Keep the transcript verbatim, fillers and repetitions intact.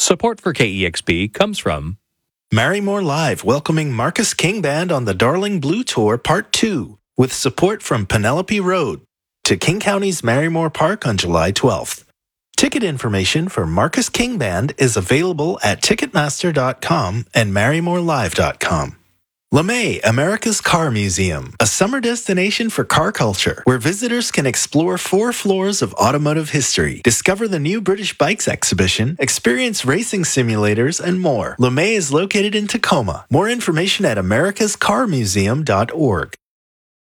Support for K E X P comes from Marymore Live, welcoming Marcus King Band on the Darling Blue Tour Part two, with support from Penelope Road, to King County's Marymore Park on July twelfth. Ticket information for Marcus King Band is available at ticketmaster dot com and marymore live dot com. LeMay, America's Car Museum, a summer destination for car culture, where visitors can explore four floors of automotive history, discover the new British Bikes exhibition, experience racing simulators, and more. LeMay is located in Tacoma. More information at americas car museum dot org.